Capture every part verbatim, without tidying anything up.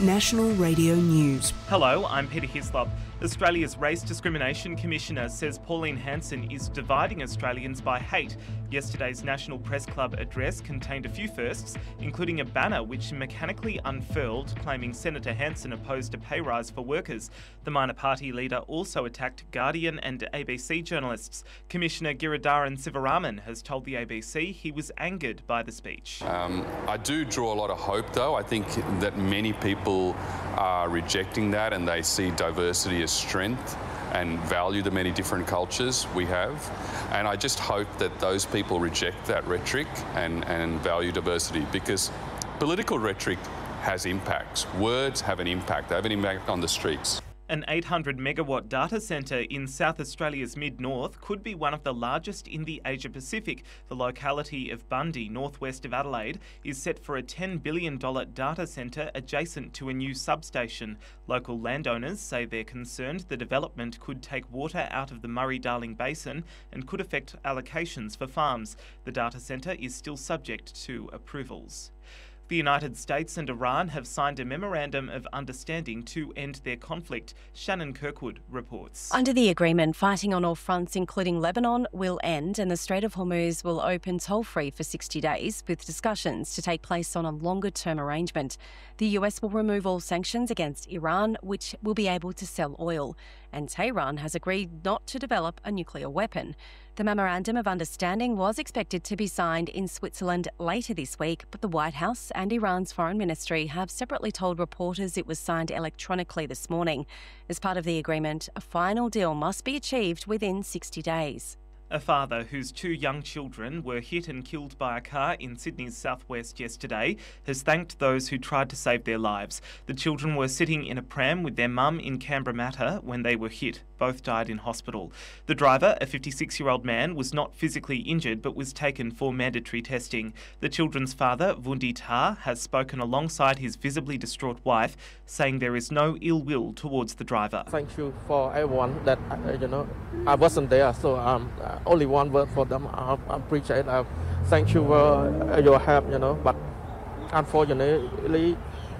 National Radio News. Hello, I'm Peter Hislop. Australia's Race Discrimination Commissioner says Pauline Hanson is dividing Australians by hate. Yesterday's National Press Club address contained a few firsts, including a banner which mechanically unfurled, claiming Senator Hanson opposed a pay rise for workers. The minor party leader also attacked Guardian and A B C journalists. Commissioner Giridharan Sivaraman has told the A B C he was angered by the speech. Um, I do draw a lot of hope, though. I think that many people are rejecting that and they see diversity as strength and value the many different cultures we have. And I just hope that those people reject that rhetoric and, and value diversity, because political rhetoric has impacts. Words have an impact. They have an impact on the streets. An eight hundred megawatt data centre in South Australia's mid-north could be one of the largest in the Asia-Pacific. The locality of Bundy, northwest of Adelaide, is set for a ten billion dollars data centre adjacent to a new substation. Local landowners say they're concerned the development could take water out of the Murray-Darling Basin and could affect allocations for farms. The data centre is still subject to approvals. The United States and Iran have signed a memorandum of understanding to end their conflict. Shannon Kirkwood reports. Under the agreement, fighting on all fronts, including Lebanon, will end and the Strait of Hormuz will open toll-free for sixty days, with discussions to take place on a longer-term arrangement. The U S will remove all sanctions against Iran, which will be able to sell oil, and Tehran has agreed not to develop a nuclear weapon. The Memorandum of Understanding was expected to be signed in Switzerland later this week, but the White House and Iran's Foreign Ministry have separately told reporters it was signed electronically this morning. As part of the agreement, a final deal must be achieved within sixty days. A father whose two young children were hit and killed by a car in Sydney's southwest yesterday has thanked those who tried to save their lives. The children were sitting in a pram with their mum in Cabramatta when they were hit. Both died in hospital. The driver, a fifty-six-year-old man, was not physically injured but was taken for mandatory testing. The children's father, Vundi Tar, has spoken alongside his visibly distraught wife, saying there is no ill will towards the driver. Thank you for everyone that, uh, you know, I wasn't there, so um, uh, only one word for them. I, I appreciate. Uh, thank you for uh, your help, you know. But unfortunately,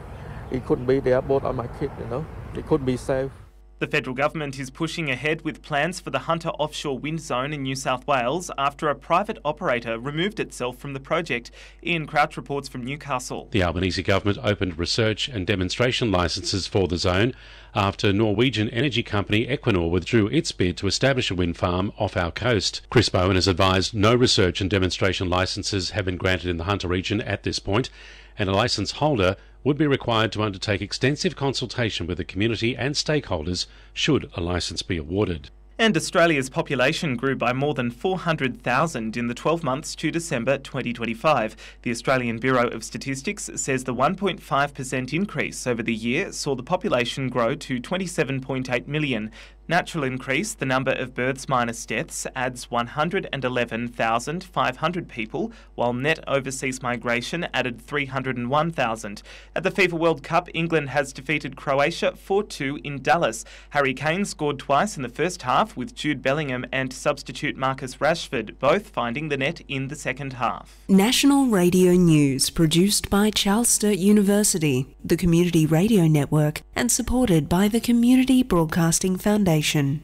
he couldn't be there. Both are my kids, you know. They couldn't be saved. The federal government is pushing ahead with plans for the Hunter offshore wind zone in New South Wales after a private operator removed itself from the project. Ian Crouch reports from Newcastle. The Albanese government opened research and demonstration licences for the zone after Norwegian energy company Equinor withdrew its bid to establish a wind farm off our coast. Chris Bowen has advised no research and demonstration licences have been granted in the Hunter region at this point, and a licence holder would be required to undertake extensive consultation with the community and stakeholders should a licence be awarded. And Australia's population grew by more than four hundred thousand in the twelve months to December twenty twenty-five. The Australian Bureau of Statistics says the one point five percent increase over the year saw the population grow to twenty-seven point eight million. Natural increase, the number of births minus deaths, adds one hundred eleven thousand five hundred people, while net overseas migration added three hundred one thousand. At the FIFA World Cup, England has defeated Croatia four two in Dallas. Harry Kane scored twice in the first half, with Jude Bellingham and substitute Marcus Rashford both finding the net in the second half. National Radio News, produced by Charles Sturt University, the Community Radio Network, and supported by the Community Broadcasting Foundation.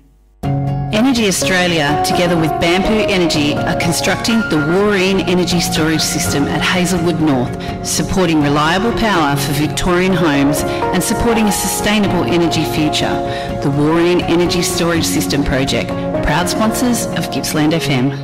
Energy Australia, together with Bamboo Energy, are constructing the Wooreen Energy Storage System at Hazelwood North, supporting reliable power for Victorian homes and supporting a sustainable energy future. The Wooreen Energy Storage System project, proud sponsors of Gippsland F M.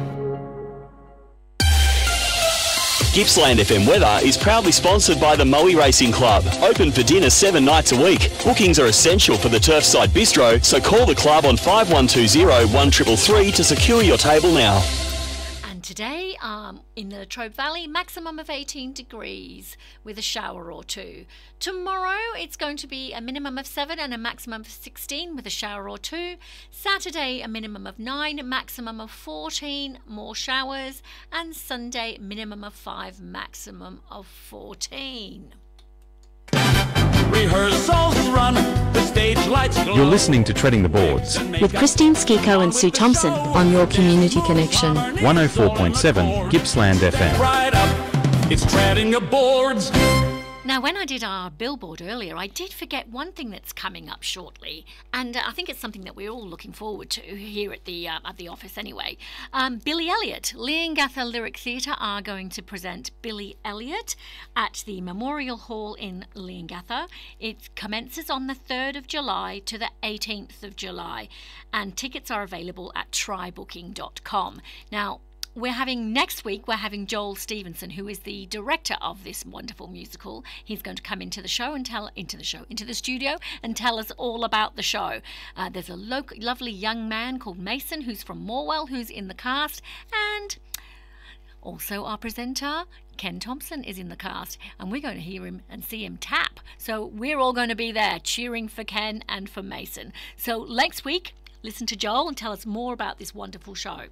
Gippsland F M Weather is proudly sponsored by the Moe Racing Club. Open for dinner seven nights a week. Bookings are essential for the Turfside Bistro, so call the club on five one two zero one three three three to secure your table now. Today, um, in the Latrobe Valley, maximum of eighteen degrees with a shower or two. Tomorrow, it's going to be a minimum of seven and a maximum of sixteen with a shower or two. Saturday, a minimum of nine, maximum of fourteen, more showers. And Sunday, minimum of five, maximum of fourteen. Rehearsals run, the stage lights glow. You're listening to Treading the Boards with Christine Skiko and Sue Thompson on your Community Connection. one oh four point seven Gippsland F M. Right up, it's Treading the Boards. Now, when I did our billboard earlier, I did forget one thing that's coming up shortly, and uh, I think it's something that we're all looking forward to here at the uh, at the office anyway. Um, Billy Elliot. Leongatha Lyric Theatre are going to present Billy Elliot at the Memorial Hall in Leongatha. It commences on the third of July to the eighteenth of July, and tickets are available at try booking dot com. Now, We're having next week, we're having Joel Stevenson, who is the director of this wonderful musical. He's going to come into the show and tell, into the show, into the studio and tell us all about the show. Uh, there's a lo- lovely young man called Mason, who's from Morwell, who's in the cast, and also our presenter, Ken Thompson, is in the cast, and we're going to hear him and see him tap. So we're all going to be there cheering for Ken and for Mason. So next week, listen to Joel and tell us more about this wonderful show.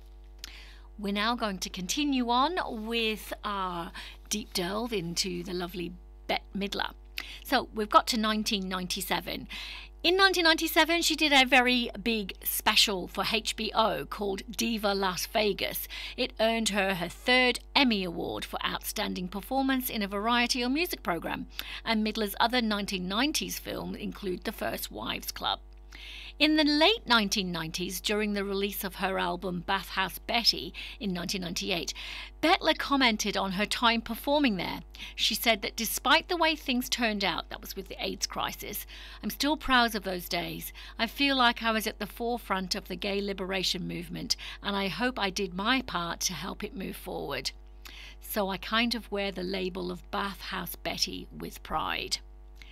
We're now going to continue on with our deep delve into the lovely Bette Midler. So we've got to nineteen ninety-seven. In nineteen ninety-seven, she did a very big special for H B O called Diva Las Vegas. It earned her her third Emmy Award for Outstanding Performance in a Variety or Music Program. And Midler's other nineteen nineties films include The First Wives Club. In the late nineteen nineties, during the release of her album Bathhouse Betty in nineteen ninety-eight, Bette commented on her time performing there. She said that despite the way things turned out, that was with the AIDS crisis, I'm still proud of those days. I feel like I was at the forefront of the gay liberation movement, and I hope I did my part to help it move forward. So I kind of wear the label of Bathhouse Betty with pride.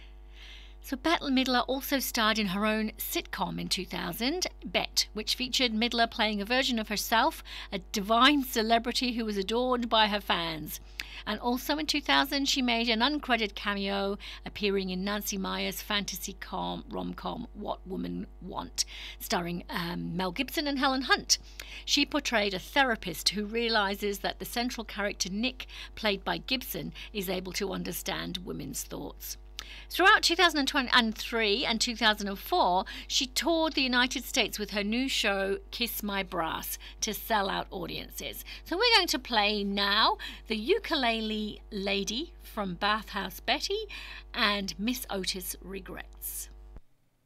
So Bette Midler also starred in her own sitcom in two thousand, Bette, which featured Midler playing a version of herself, a divine celebrity who was adored by her fans. And also in two thousand, she made an uncredited cameo, appearing in Nancy Meyer's fantasy com, rom-com What Women Want, starring um, Mel Gibson and Helen Hunt. She portrayed a therapist who realises that the central character Nick, played by Gibson, is able to understand women's thoughts. Throughout two thousand three and two thousand four, she toured the United States with her new show, Kiss My Brass, to sell out audiences. So we're going to play now The Ukulele Lady from Bathhouse Betty and Miss Otis Regrets.